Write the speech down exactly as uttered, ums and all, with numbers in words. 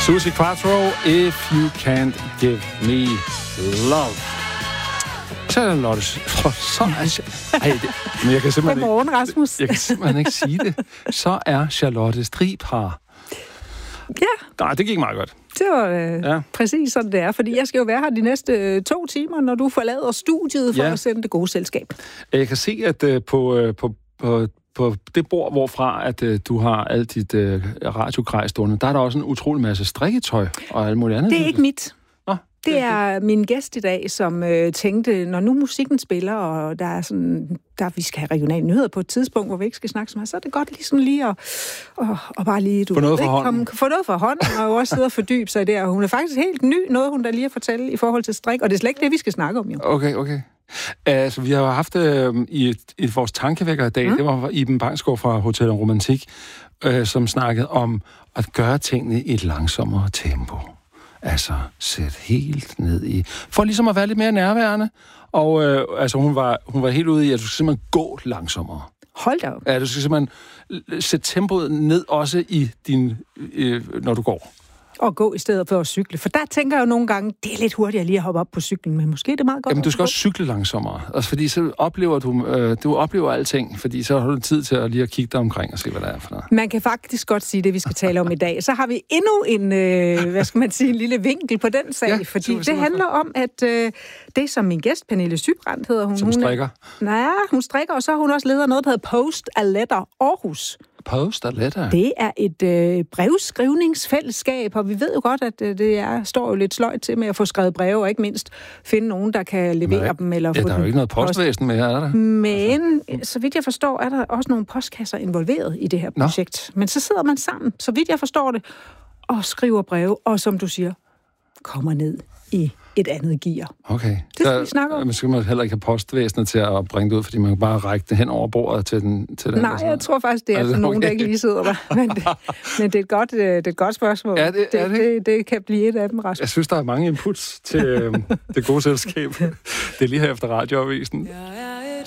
Suzi Quatro, If You Can't Give Me Love. Charlotte, så er ej, det, men jeg kan simpelthen Godmorgen, Rasmus. Jeg kan simpelthen ikke sige det. Så er Charlotte Strib her. Ja. Nej, det gik meget godt. Det var øh, ja. præcis sådan, det er. Fordi jeg skal jo være her de næste øh, to timer, når du forlader studiet for ja. at sende det gode selskab. Jeg kan se, at øh, på, øh, på, på, på det bord, hvorfra at, øh, du har alt dit øh, radiogrej stående, der er der også en utrolig masse strikketøj og alt muligt andet. Det er ikke mit. Det er min gæst i dag, som øh, tænkte, når nu musikken spiller, og der er sådan, der vi skal have regionale nyheder på et tidspunkt, hvor vi ikke skal snakke så meget, så er det godt ligesom lige at, og, og bare lige, du få noget ved, for hånden. Komme, få noget for hånden, og jo også sidde og fordybe sig i det. Og hun er faktisk helt ny, noget hun der lige har fortælle i forhold til strik, og det er slet ikke det, vi skal snakke om, jo. Okay, okay. Altså, vi har haft øh, i, et, i vores tankevækker i dag, mm. det var Iben Bangsgaard fra Hotel Romantik, øh, som snakkede om at gøre tingene i et langsommere tempo. Altså, sæt helt ned i... For ligesom at være lidt mere nærværende. Og øh, altså, hun var, hun var helt ude i, at du skal simpelthen gå langsommere. Hold da op. Ja, du skal simpelthen sætte tempoet ned også i din... Øh, når du går. Og gå i stedet for at cykle. For der tænker jeg jo nogle gange, det er lidt hurtigere lige at hoppe op på cyklen, men måske er det meget godt. Jamen, du skal også cykle langsommere. Altså, fordi så oplever du... Øh, du oplever alting, fordi så har du tid til at lige at kigge dig omkring og se, hvad der er for noget. Man kan faktisk godt sige det, vi skal tale om i dag. Så har vi endnu en, øh, hvad skal man sige, en lille vinkel på den sag, ja, fordi det handler om, at øh, det som min gæst, Pernille Sybrand, hedder hun... Som strikker? Hun, nej, hun strikker, og så har hun også leder noget, der hedder Post a Letter Aarhus. Post a Letter? Det er et øh, brevskrivningsfællesskab, og vi ved jo godt, at øh, det er, står jo lidt sløjt til med at få skrevet breve, og ikke mindst finde nogen, der kan levere Nej. dem. Eller ja, få der er jo ikke noget postvæsen med her, er der? Men så vidt jeg forstår, er der også nogle postkasser involveret i det her projekt. Nå. Men så sidder man sammen, så vidt jeg forstår det, og skriver breve, og som du siger, kommer ned i et andet gear. Okay. Det skal der, vi snakke om. Man skal man heller ikke have postvæsenet til at bringe det ud, fordi man kan bare række det hen over bordet til den. Til den Nej, jeg tror faktisk, det er altså, nogen, okay. der ikke lige sidder der. Men det, men det, er, et godt, det er et godt spørgsmål. Ja, det, det, det, det, det kan blive et af dem, Rasmus. Jeg synes, der er mange inputs til øh, det gode selskab. Det er lige her efter radioavisen. Ja, ja.